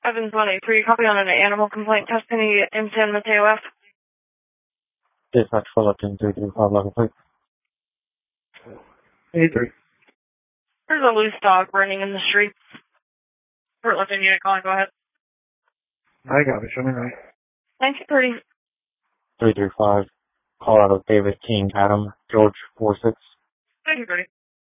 Evans 183, copy on an animal complaint testing in San Mateo F. Dispatch Fullerton 335 level, please. 83. There's a loose dog running in the street. Fort Lifton unit calling, go ahead. I got it, show me right. Thank you, pretty. 335, Colorado David King Adam, George 46. Thank you, pretty.